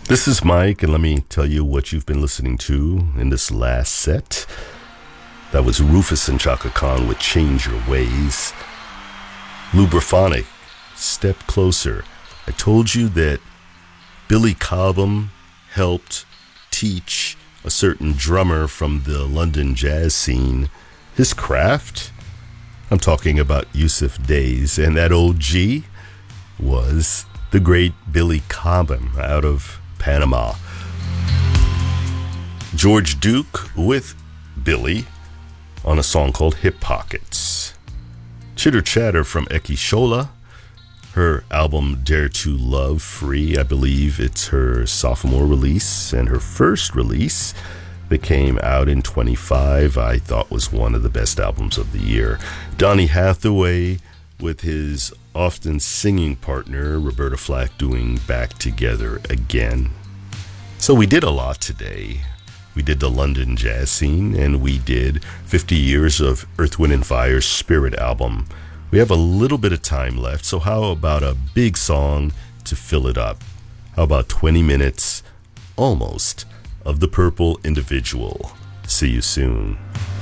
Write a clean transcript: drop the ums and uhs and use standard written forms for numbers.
This is Mike, and let me tell you what you've been listening to in this last set. That was Rufus and Chaka Khan with Change Your Ways. Lubraphonic, Step Closer. I told you that Billy Cobham helped teach a certain drummer from the London jazz scene his craft. I'm talking about Yusuf Days, and that old G was the great Billy Cobham out of Panama. George Duke with Billy on a song called Hip Pockets. Chitter Chatter from Eki Shola, her album Dare to Love Free. I believe it's her sophomore release, and her first release that came out in 25 I thought was one of the best albums of the year. Donny Hathaway with his often singing partner Roberta Flack doing Back Together Again. So we did a lot today. We did the London jazz scene, and we did 50 years of Earth, Wind & Fire's Spirit album. We have a little bit of time left, so how about a big song to fill it up? How about 20 minutes, almost, of The Purple Individual? See you soon.